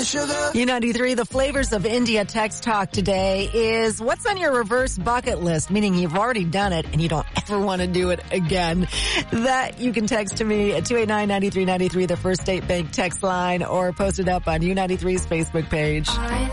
U93, the flavors of India text talk today is what's on your reverse bucket list, meaning you've already done it and you don't ever want to do it again. That you can text to me at 289-9393, the First State Bank text line, or post it up on U93's Facebook page.